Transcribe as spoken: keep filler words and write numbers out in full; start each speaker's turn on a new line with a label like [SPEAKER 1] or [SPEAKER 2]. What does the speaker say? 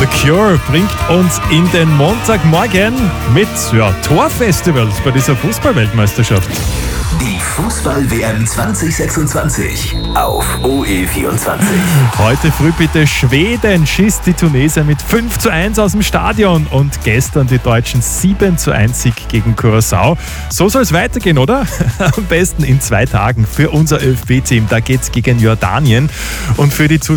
[SPEAKER 1] Cure bringt uns in den Montagmorgen mit ja, Torfestivals bei dieser Fußball-Weltmeisterschaft.
[SPEAKER 2] Die Fußball-W M zwanzig sechsundzwanzig auf O E vierundzwanzig.
[SPEAKER 1] Heute früh bitte Schweden schießt die Tunesier mit fünf zu eins aus dem Stadion und gestern die Deutschen sieben zu eins Sieg gegen Curaçao. So soll es weitergehen, oder? Am besten in zwei Tagen für unser ÖFB-Team. Da geht's gegen Jordanien und für die